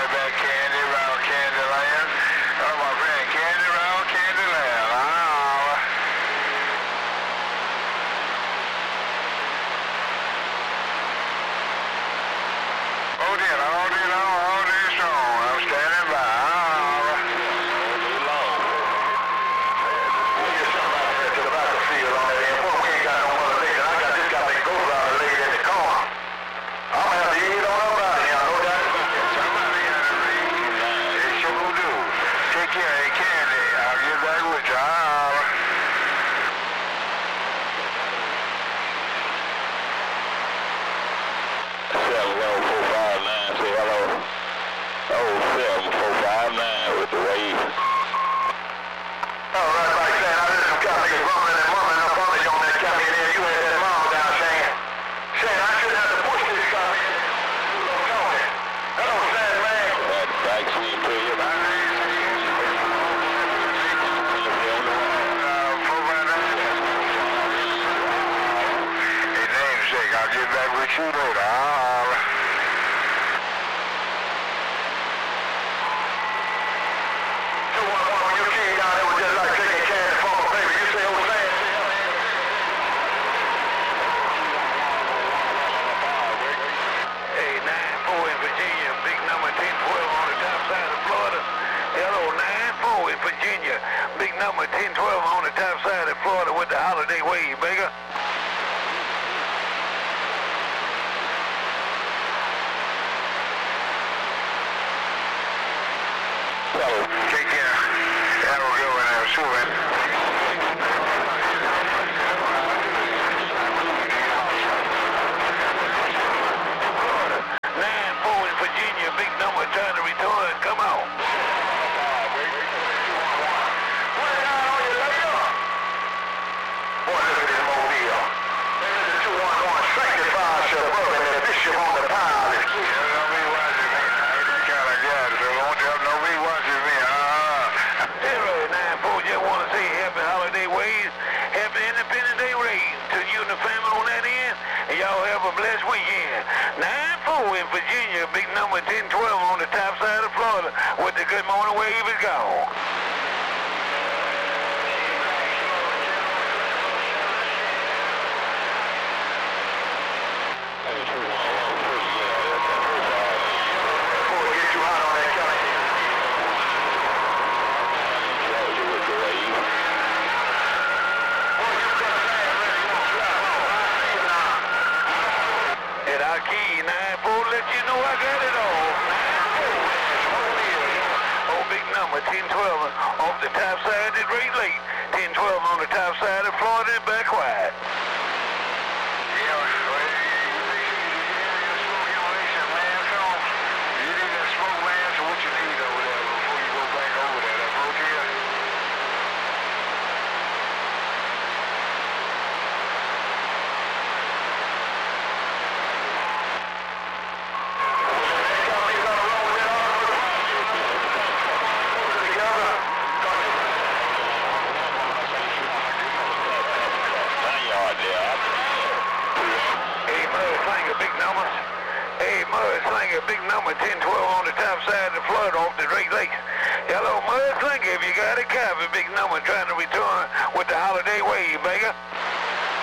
back Candy round Candyland. Oh, my friend, Candy round Candyland. Hold in strong. I'm standing by. Virginia, big number 1012 on the top side of Florida with the holiday wave, bigger. Take care. Have a good one there, Susan. 9-4 in Virginia, big number trying to return. Come on. Y'all have a blessed weekend. 9-4 in Virginia, big number 1012 on the top side of Florida with the good morning wave is gone. Key 9-4, let you know I got it all. 9-4. Oh, big number 1012 off the top side at Great Lake. 1012 on the top side of Florida and back wide. Mudslinger, big number 1012 on the top side of Florida off the Great Lakes. Hello, Mudslinger, if you got a copy, big number trying to return with the holiday wave, baker.